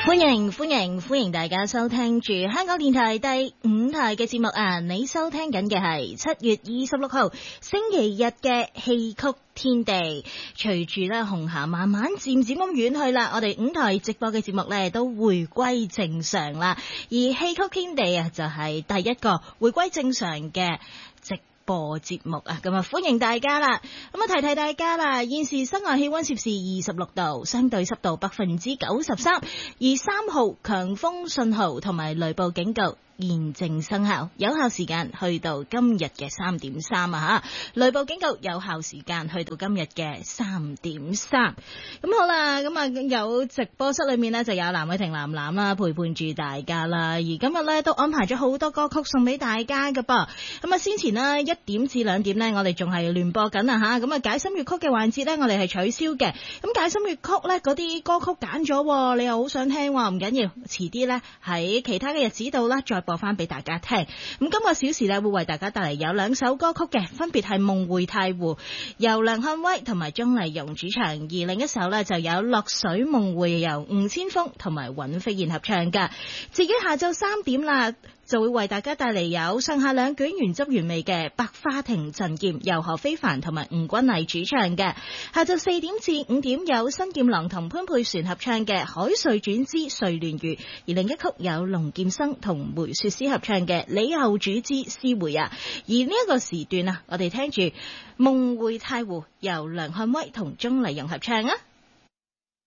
歡迎大家收聽住香港電台第5台嘅節目啊！你收聽緊嘅係7月26號星期日嘅戲曲天地。隨住咧紅霞慢慢漸漸咁遠去啦，我哋5台直播嘅節目咧都回歸正常啦。而戲曲天地啊，就係第一個回歸正常嘅播節目啊，咁啊歡迎大家啦！咁啊提大家啦，現時室外氣溫攝氏26度，相對濕度93%，而3號強風信號同埋雷暴警告現正生效，有效時間去到今日嘅3:3啊吓，雷暴警告有效時間去到今日嘅3:3。咁好啦，咁啊有直播室裏面呢就有藍偉霆藍啦陪伴住大家啦，而今日呢都安排咗好多歌曲送俾大家噶噃。咁啊先前呢1點至2點呢我哋仲係聯播緊啊吓，咁啊解心粵曲嘅環節呢我哋係取消嘅。咁解心粵曲呢嗰啲歌曲揀咗，你又好想聽，唔緊要，遲啲呢喺其他嘅日子度啦再播翻俾大家聽。咁今個小時咧會為大家帶嚟有2首歌曲嘅，分別係《夢回太湖》由梁漢威同埋鍾麗蓉主唱，而另一首咧就有《落水夢回》由吳千峰同埋尹飛燕合唱嘅。至於下晝3點啦，就會為大家帶嚟有上下兩卷原汁原味嘅《百花亭陣劍》由何非凡同埋吳君麗主唱嘅。下晝4點至5點有新劍郎同潘佩璇合唱嘅《海瑞轉之睡蓮魚》，而另一曲有龍劍生同梅雪詩合唱嘅《李後主之詩回》啊。而呢一個時段啊，我哋聽住《夢回太湖》由梁漢威同鍾麗蓉合唱啊。